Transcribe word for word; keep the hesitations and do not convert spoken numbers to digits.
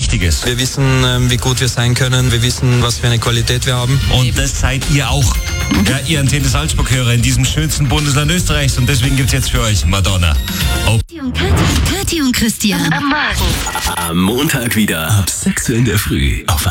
Wichtiges. Wir wissen, wie gut wir sein können. Wir wissen, was für eine Qualität wir haben. Und das seid ihr auch. Ja, ihr Antenne Salzburg-Hörer in diesem schönsten Bundesland Österreichs. Und deswegen gibt's jetzt für euch Madonna. Oh. Kathi und Christian am Morgen. Am Montag wieder ab sechs Uhr in der Früh auf